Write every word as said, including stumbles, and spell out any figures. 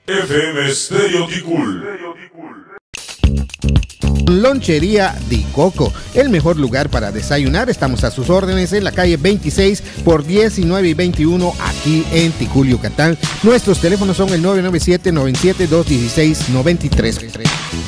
F M Stereo Ticul. Lonchería Di Coco, el mejor lugar para desayunar. Estamos a sus órdenes en la calle veintiséis por diecinueve y veintiuno aquí en Ticul, Yucatán. Nuestros teléfonos son el nueve nueve siete, nueve siete dos uno seis, nueve tres.